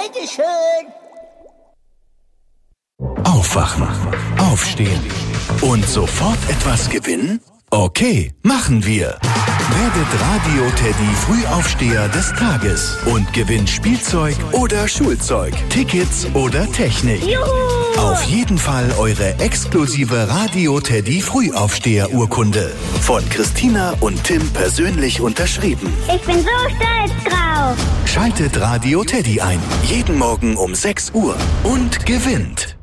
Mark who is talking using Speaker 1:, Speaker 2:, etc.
Speaker 1: Bitteschön.
Speaker 2: Aufwachen, aufstehen und sofort etwas gewinnen? Okay, machen wir. Werdet Radio Teddy Frühaufsteher des Tages und gewinnt Spielzeug oder Schulzeug, Tickets oder Technik.
Speaker 1: Juhu!
Speaker 2: Auf jeden Fall eure exklusive Radio Teddy Frühaufsteher-Urkunde. Von Christina und Tim persönlich unterschrieben.
Speaker 1: Ich bin so stolz drauf.
Speaker 2: Schaltet Radio Teddy ein. Jeden Morgen um 6 Uhr und gewinnt.